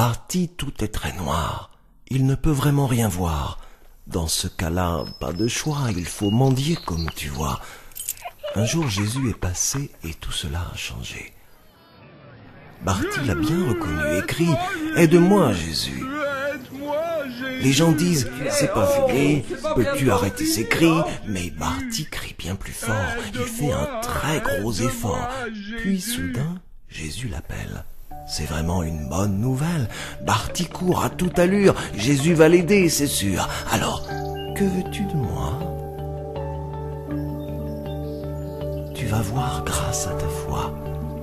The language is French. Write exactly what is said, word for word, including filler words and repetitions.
Barty, tout est très noir. Il ne peut vraiment rien voir. Dans ce cas-là, pas de choix, il faut mendier comme tu vois. Un jour, Jésus est passé et tout cela a changé. Barty l'a bien reconnu et crie « Aide-moi, Jésus !» Les gens disent « C'est pas fini, peux-tu arrêter ces cris ?» Mais Barty crie bien plus fort, il fait un très gros effort. Puis soudain, Jésus l'appelle. C'est vraiment une bonne nouvelle. Barty court à toute allure, Jésus va l'aider, c'est sûr. Alors, que veux-tu de moi ? Tu vas voir grâce à ta foi.